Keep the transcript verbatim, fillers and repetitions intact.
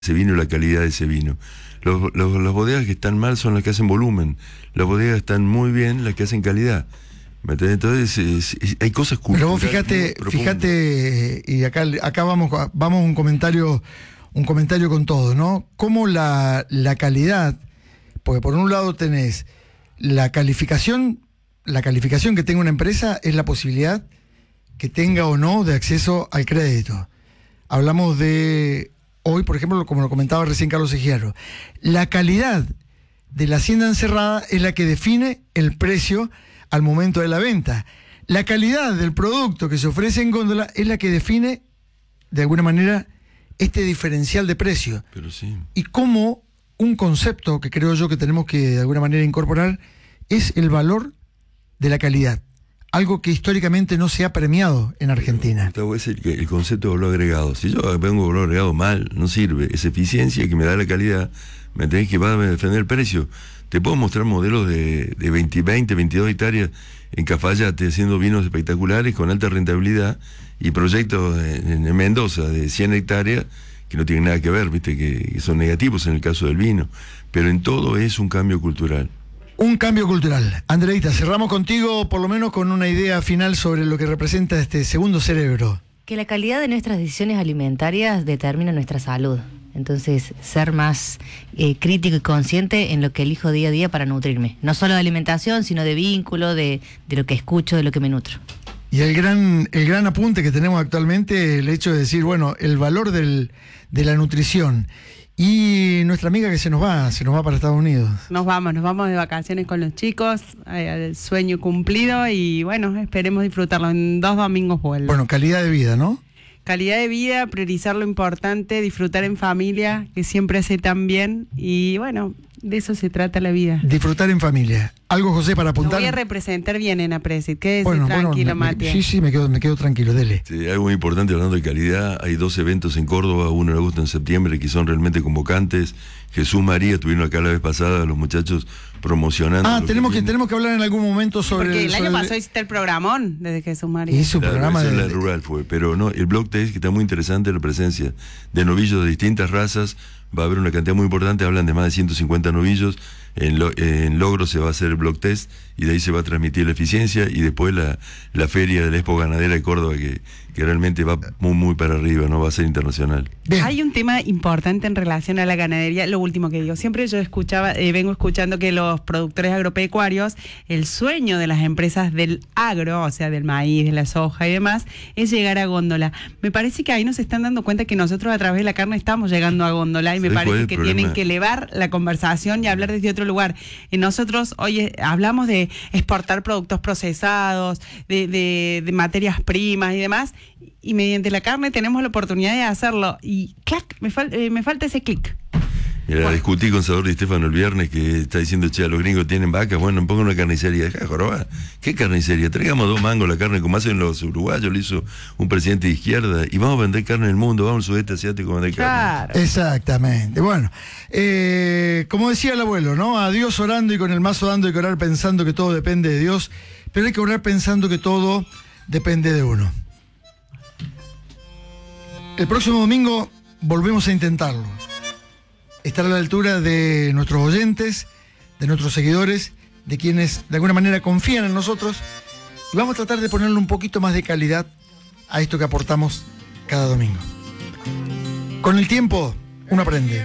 ese vino y la calidad de ese vino. Los, los, las bodegas que están mal son las que hacen volumen. Las bodegas están muy bien las que hacen calidad. ¿Me entiendes? Entonces es, es, hay cosas culturales. Pero vos fíjate, fíjate, y acá, acá vamos, vamos un comentario, un comentario con todo, ¿no? Cómo la, la calidad, porque por un lado tenés la calificación, la calificación que tenga una empresa es la posibilidad que tenga o no de acceso al crédito. Hablamos de hoy, por ejemplo, como lo comentaba recién Carlos Egiaro, la calidad de la hacienda encerrada es la que define el precio al momento de la venta. La calidad del producto que se ofrece en góndola es la que define, de alguna manera, este diferencial de precio. Pero sí. Y cómo un concepto que creo yo que tenemos que de alguna manera incorporar es el valor de la calidad. Algo que históricamente no se ha premiado en Argentina. Gustavo, es el, el concepto de valor agregado. Si yo vengo valor agregado mal, no sirve. Es eficiencia que me da la calidad. Me tenés que va a defender el precio. Te puedo mostrar modelos de, de veinte, veinte, veintidós hectáreas en Cafayate haciendo vinos espectaculares con alta rentabilidad y proyectos en, en Mendoza de cien hectáreas que no tienen nada que ver, viste, que, que son negativos en el caso del vino. Pero en todo es un cambio cultural. Un cambio cultural. Andreita, cerramos contigo por lo menos con una idea final sobre lo que representa este segundo cerebro. Que la calidad de nuestras decisiones alimentarias determina nuestra salud. Entonces, ser más eh, crítico y consciente en lo que elijo día a día para nutrirme. No solo de alimentación, sino de vínculo, de, de lo que escucho, de lo que me nutro. Y el gran, el gran apunte que tenemos actualmente, el hecho de decir, bueno, el valor del, de la nutrición. Y nuestra amiga que se nos va, se nos va para Estados Unidos. Nos vamos, nos vamos de vacaciones con los chicos, eh, el sueño cumplido y bueno, esperemos disfrutarlo. En dos domingos vuelvo. Bueno, calidad de vida, ¿no? Calidad de vida, priorizar lo importante, disfrutar en familia, que siempre hace tan bien y bueno, de eso se trata la vida. Disfrutar en familia. ¿Algo, José, para apuntar? Lo voy a representar bien en Apresit, quédese bueno, tranquilo, bueno, Mati. Sí, sí, me quedo, me quedo tranquilo, dele. Sí, algo muy importante hablando de calidad, hay dos eventos en Córdoba, uno en agosto y en septiembre, que son realmente convocantes. Jesús María, estuvieron acá la vez pasada, los muchachos promocionando. Ah, tenemos que, que tenemos que hablar en algún momento sobre... Porque el sobre año pasado hiciste el programón desde Jesús María. Y su la, programa de... la rural fue, pero no, el blog test, que está muy interesante, la presencia de novillos de distintas razas, va a haber una cantidad muy importante, hablan de más de ciento cincuenta novillos, en, lo, en Logro se va a hacer el blog test y de ahí se va a transmitir la eficiencia y después la, la feria de la Expo Ganadera de Córdoba que, que realmente va muy muy para arriba, no va a ser internacional. Bien. Hay un tema importante en relación a la ganadería, lo último que digo, siempre yo escuchaba, eh, vengo escuchando que los productores agropecuarios, el sueño de las empresas del agro, o sea del maíz, de la soja y demás, es llegar a góndola. Me parece que ahí nos están dando cuenta que nosotros a través de la carne estamos llegando a góndola y me parece que problema? tienen que elevar la conversación y hablar desde otro lugar. Y nosotros hoy hablamos de exportar productos procesados, de, de, de materias primas y demás, y mediante la carne tenemos la oportunidad de hacerlo. Y clac, me, fal, eh, me falta ese clic. Mira, bueno. Discutí con Salvador Di Stefano el viernes que está diciendo, che, los gringos tienen vacas, bueno, pongan una carnicería. Deja joroba. ¿Qué carnicería? Traigamos dos mangos la carne, como hacen los uruguayos, lo hizo un presidente de izquierda, y vamos a vender carne en el mundo, vamos al sudeste asiático a vender claro. carne. Exactamente. Bueno, eh, como decía el abuelo, ¿no? A Dios orando y con el mazo dando, hay que orar pensando que todo depende de Dios, pero hay que orar pensando que todo depende de uno. El próximo domingo volvemos a intentarlo. Estar a la altura de nuestros oyentes, de nuestros seguidores, de quienes de alguna manera confían en nosotros, y vamos a tratar de ponerle un poquito más de calidad a esto que aportamos cada domingo. Con el tiempo, uno aprende.